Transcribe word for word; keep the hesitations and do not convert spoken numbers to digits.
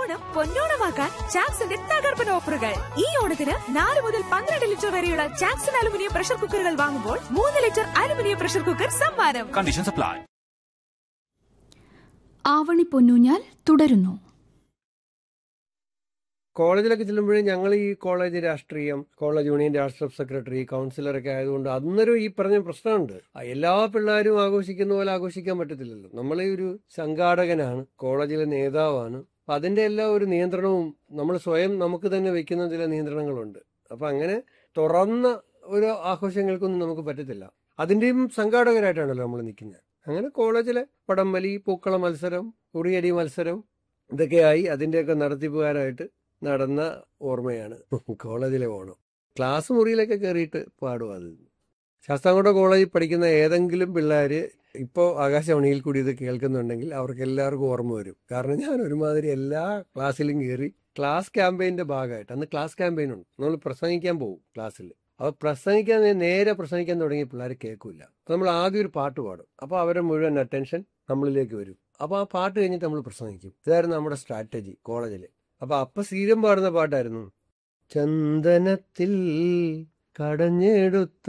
ഓണം പൊന്നോണമാക്കാൻ ചാക്സിന്റെ തകർപ്പൻ ഓഫറുകൾ. ഈ ഓണത്തിന് നാല് മുതൽ പന്ത്രണ്ട് ലിറ്റർ വരെയുള്ള ചാക്സൺ അലുമിനിയം പ്രഷർ കുക്കറുകൾ വാങ്ങുമ്പോൾ മൂന്ന് ലിറ്റർ അലുമിനിയം പ്രഷർ കുക്കർ സമ്മാനം. Condition supply. ആവണി പൊന്നൂഞ്ഞാൽ തുടരുന്നു. കോളേജിലൊക്കെ ചെല്ലുമ്പോഴേ ഞങ്ങൾ ഈ കോളേജ് രാഷ്ട്രീയം, കോളേജ് യൂണിയൻ രാഷ്ട്ര സെക്രട്ടറി, കൗൺസിലറൊക്കെ ആയതുകൊണ്ട് അന്നേരം ഈ പറഞ്ഞ പ്രശ്നമുണ്ട്. എല്ലാ പിള്ളേരും ആഘോഷിക്കുന്ന പോലെ ആഘോഷിക്കാൻ പറ്റത്തില്ലല്ലോ. നമ്മളെ ഒരു സംഘാടകനാണ്, കോളേജിലെ നേതാവാണ്. അപ്പം അതിൻ്റെ എല്ലാം ഒരു നിയന്ത്രണവും നമ്മൾ സ്വയം നമുക്ക് തന്നെ വെക്കുന്ന ചില നിയന്ത്രണങ്ങളുണ്ട്. അപ്പം അങ്ങനെ തുറന്ന ഒരു ആഘോഷങ്ങൾക്കൊന്നും നമുക്ക് പറ്റത്തില്ല. അതിൻ്റെയും സംഘാടകരായിട്ടാണല്ലോ നമ്മൾ നിൽക്കുന്നത്. അങ്ങനെ കോളേജിലെ വടംവലി, പൂക്കള മത്സരം, ഉറിയടി മത്സരം ഇതൊക്കെയായി അതിൻ്റെയൊക്കെ നടത്തിപ്പുകാരായിട്ട് നടന്ന ഓർമ്മയാണ് കോളേജിലെ ഓണം. ക്ലാസ് മുറിയിലൊക്കെ കയറിയിട്ട് പാടും. അത് ശാസ്താംകോട്ട കോളേജിൽ പഠിക്കുന്ന ഏതെങ്കിലും പിള്ളേർ ഇപ്പോൾ ആകാശവാണിയിൽ കൂടി ഇത് കേൾക്കുന്നുണ്ടെങ്കിൽ അവർക്ക് എല്ലാവർക്കും ഓർമ്മ വരും. കാരണം ഞാൻ ഒരുമാതിരി എല്ലാ ക്ലാസ്സിലും കയറി ക്ലാസ് ക്യാമ്പയിൻ്റെ ഭാഗമായിട്ട്, അന്ന് ക്ലാസ് ക്യാമ്പയിൻ ഉണ്ട്, നമ്മൾ പ്രസംഗിക്കാൻ പോകും ക്ലാസ്സിൽ. അപ്പോൾ പ്രസംഗിക്കാൻ നേരെ പ്രസംഗിക്കാൻ തുടങ്ങിയ പിള്ളേർ കേൾക്കില്ല. അപ്പോൾ നമ്മൾ ആദ്യം ഒരു പാട്ട് പാടും. അപ്പോൾ അവരുടെ മുഴുവൻ അറ്റൻഷൻ നമ്മളിലേക്ക് വരും. അപ്പോൾ ആ പാട്ട് കഴിഞ്ഞിട്ട് നമ്മൾ പ്രസംഗിക്കും. ഇതായിരുന്നു നമ്മുടെ സ്ട്രാറ്റജി കോളേജിൽ. അപ്പൊ അപ്പ സ്ഥിരം പാടുന്ന പാട്ടായിരുന്നു, ചന്ദനത്തിൽ കടഞ്ഞെടുത്ത